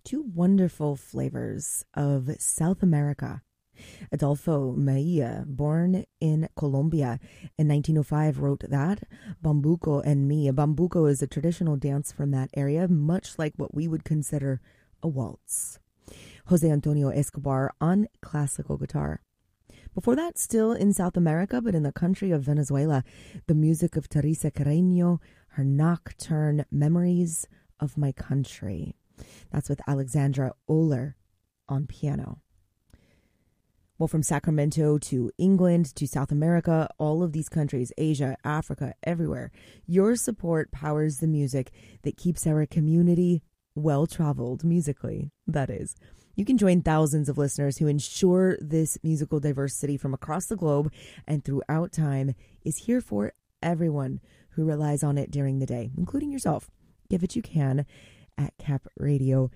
two wonderful flavors of South America. Adolfo Maia, born in Colombia in 1905, wrote that Bambuco and Me. Bambuco is a traditional dance from that area, much like what we would consider a waltz. Jose Antonio Escobar on classical guitar. Before that, still in South America, but in the country of Venezuela, the music of Teresa Carreño, her nocturne Memories of My Country. That's with Alexandra Oler on piano. Well, from Sacramento to England to South America, all of these countries, Asia, Africa, everywhere, your support powers the music that keeps our community well-traveled musically, that is. You can join thousands of listeners who ensure this musical diversity from across the globe and throughout time is here for everyone who relies on it during the day, including yourself. Give it you can at capradio.org.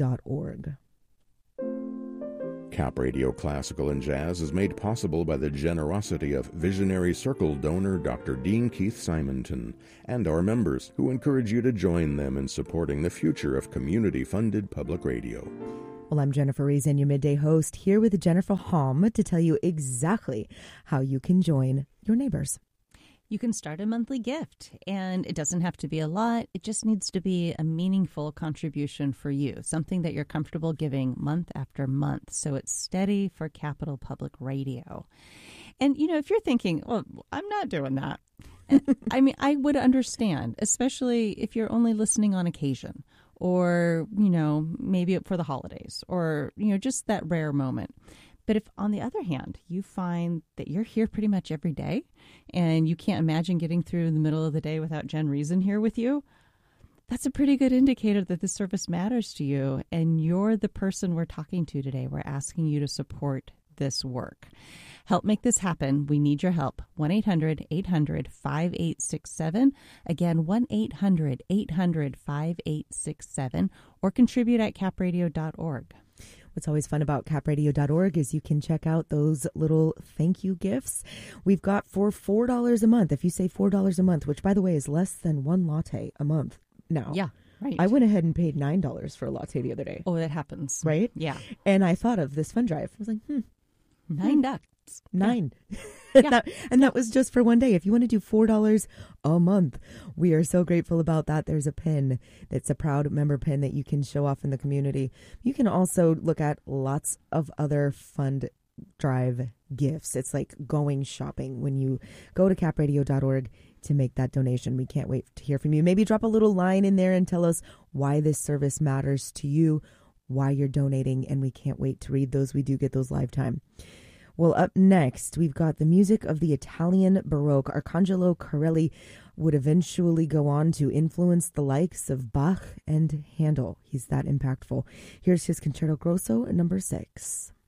Cap Radio Classical and Jazz is made possible by the generosity of visionary Circle donor Dr. Dean Keith Simonton and our members, who encourage you to join them in supporting the future of community-funded public radio. Well, I'm Jennifer Reason, your midday host, here with Jennifer Hom to tell you exactly how you can join your neighbors. You can start a monthly gift, and it doesn't have to be a lot. It just needs to be a meaningful contribution for you, something that you're comfortable giving month after month, so it's steady for Capital Public Radio. And, you know, if you're thinking, well, I'm not doing that. I mean, I would understand, especially if you're only listening on occasion or, you know, maybe for the holidays or, you know, just that rare moment. But if, on the other hand, you find that you're here pretty much every day and you can't imagine getting through the middle of the day without Jen Reason here with you, that's a pretty good indicator that this service matters to you and you're the person we're talking to today. We're asking you to support this work. Help make this happen. We need your help. 1-800-800-5867. Again, 1-800-800-5867 or contribute at capradio.org. What's always fun about capradio.org is you can check out those little thank you gifts we've got for $4 a month. If you say $4 a month, which, by the way, is less than one latte a month now. Yeah, right. I went ahead and paid $9 for a latte the other day. Oh, that happens. Right? Yeah. And I thought of this fund drive. I was like, $9. $9. Yeah. And that was just for one day. If you want to do $4 a month, we are so grateful about that. There's a pin that's a proud member pin that you can show off in the community. You can also look at lots of other fund drive gifts. It's like going shopping when you go to capradio.org to make that donation. We can't wait to hear from you. Maybe drop a little line in there and tell us why this service matters to you, why you're donating, and we can't wait to read those. We do get those live time. Well, up next, we've got the music of the Italian Baroque. Arcangelo Corelli would eventually go on to influence the likes of Bach and Handel. He's that impactful. Here's his Concerto Grosso, number 6.